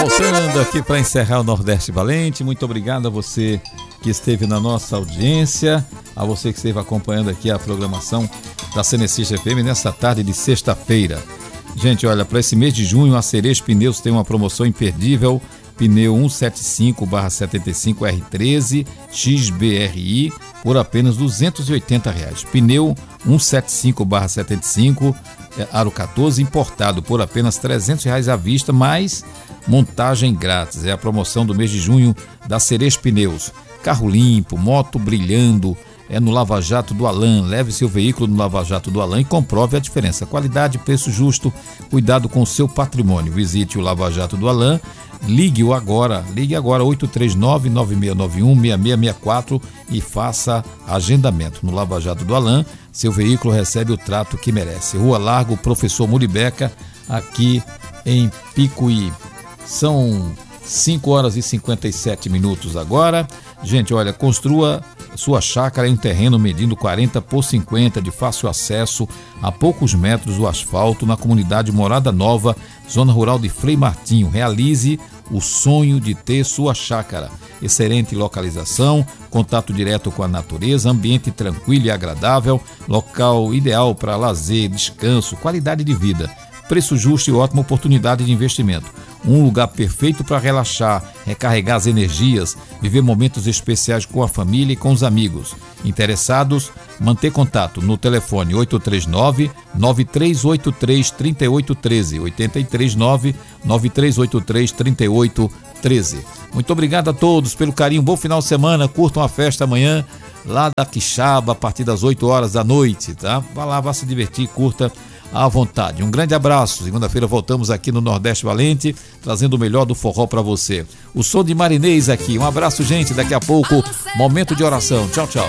Voltando aqui para encerrar o Nordeste Valente, muito obrigado a você que esteve na nossa audiência, a você que esteve acompanhando aqui a programação da Cenecist FM nessa tarde de sexta-feira. Gente, olha, para esse mês de junho a Cerejo Pneus tem uma promoção imperdível, pneu 175/75 R13 XBRI por apenas R$280. Pneu 175/75 Aro 14 importado por apenas R$300 à vista, mais montagem grátis. É a promoção do mês de junho da Cerejo Pneus. Carro limpo, moto brilhando, é no Lava Jato do Alan. Leve seu veículo no Lava Jato do Alan e comprove a diferença. Qualidade, preço justo, cuidado com o seu patrimônio. Visite o Lava Jato do Alan. Ligue agora 839-9691-6664 e faça agendamento. No Lava Jato do Alan, seu veículo recebe o trato que merece. Rua Largo Professor Muribeca, aqui em Picuí. São 5h57 agora. Gente, olha, construa sua chácara em um terreno medindo 40 por 50 de fácil acesso, a poucos metros do asfalto, na comunidade Morada Nova, zona rural de Frei Martinho. Realize o sonho de ter sua chácara. Excelente localização, contato direto com a natureza, ambiente tranquilo e agradável, local ideal para lazer, descanso, qualidade de vida. Preço justo e ótima oportunidade de investimento. Um lugar perfeito para relaxar, recarregar as energias, viver momentos especiais com a família e com os amigos. Interessados? Manter contato no telefone 839-9383-3813, 839-9383-3813. Muito obrigado a todos pelo carinho, bom final de semana, curtam a festa amanhã lá da Quixaba a partir das 8 horas da noite, tá? Vá lá, vá se divertir, curta à vontade. Um grande abraço. Segunda-feira voltamos aqui no Nordeste Valente, trazendo o melhor do forró para você. O som de Marinês aqui. Um abraço, gente. Daqui a pouco, momento de oração. Tchau, tchau.